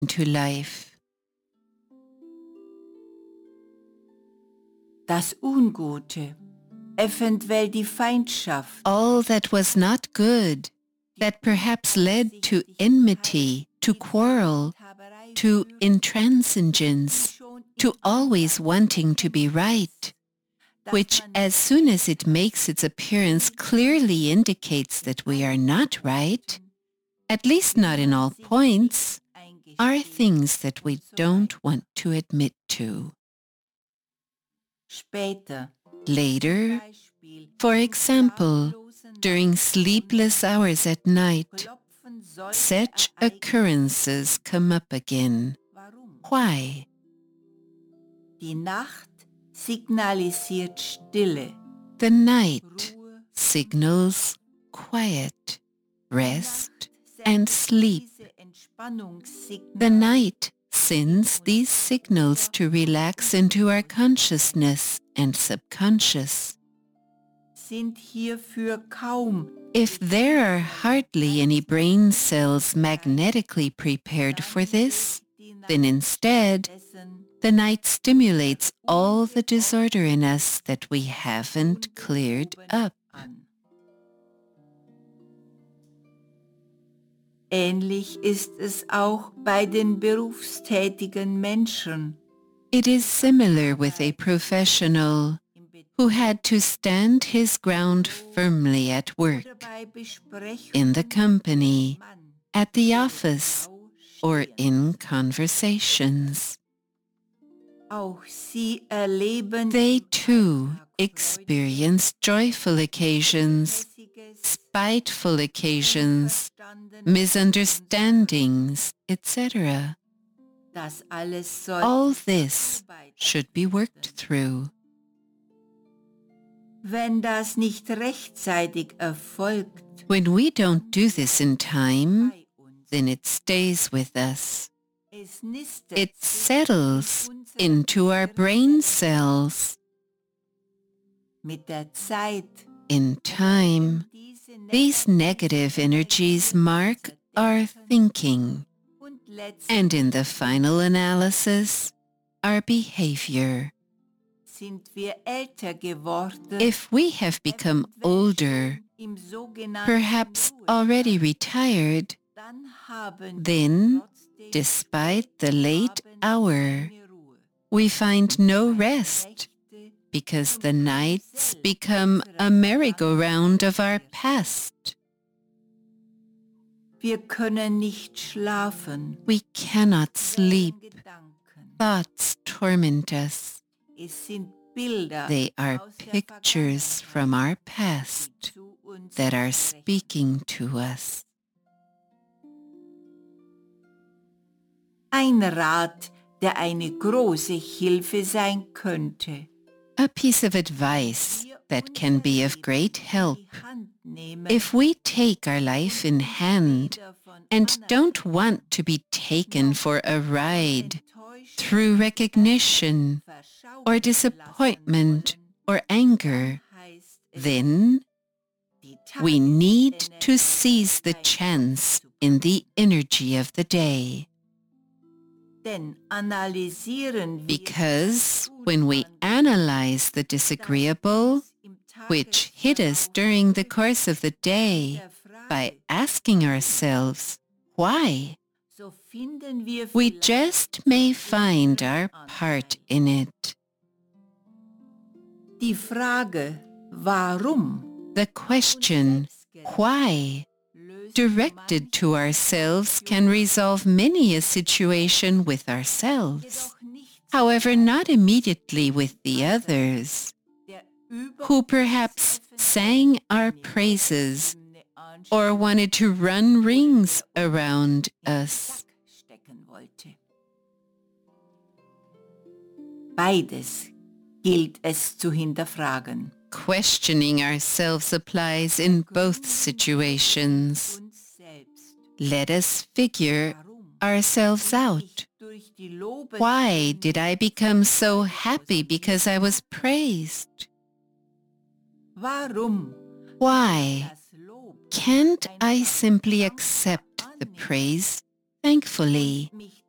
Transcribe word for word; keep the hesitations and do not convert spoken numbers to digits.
to life. Das Ungute, eventuell die Feindschaft, all that was not good, that perhaps led to enmity, to quarrel, to intransigence, to always wanting to be right, which as soon as it makes its appearance clearly indicates that we are not right, at least not in all points, are things that we don't want to admit to. Later, for example, during sleepless hours at night, such occurrences come up again. Why? Die Nacht signalisiert Stille. The night signals quiet, rest, and sleep. The night sends these signals to relax into our consciousness and subconscious. Sind hierfür kaum. If there are hardly any brain cells magnetically prepared for this, then instead, the night stimulates all the disorder in us that we haven't cleared up. Ähnlich ist es auch bei den berufstätigen Menschen. It is similar with a professional who had to stand his ground firmly at work, in the company, at the office, or in conversations. They too experience joyful occasions, spiteful occasions, misunderstandings, et cetera. All this should be worked through. Wenn das nicht rechtzeitig erfolgt, when we don't do this in time, then it stays with us. It settles into our brain cells. Mit der Zeit, in time, these negative energies mark our thinking, and in the final analysis, our behavior. If we have become older, perhaps already retired, then, despite the late hour, we find no rest, because the nights become a merry-go-round of our past. Wir können nicht schlafen. We cannot sleep. Thoughts torment us. They are pictures from our past that are speaking to us. Ein Rat, der eine große Hilfe sein könnte. A piece of advice that can be of great help if we take our life in hand and don't want to be taken for a ride through recognition or disappointment or anger, then we need to seize the chance in the energy of the day. Because when we analyze the disagreeable, which hit us during the course of the day, by asking ourselves, why? We just may find our part in it. Die Frage, warum? The question, why? Directed to ourselves can resolve many a situation with ourselves, however not immediately with the others, who perhaps sang our praises or wanted to run rings around us. Beides gilt es zu hinterfragen. Questioning ourselves applies in both situations. Let us figure ourselves out. Why did I become so happy because I was praised? Why can't I simply accept the praise thankfully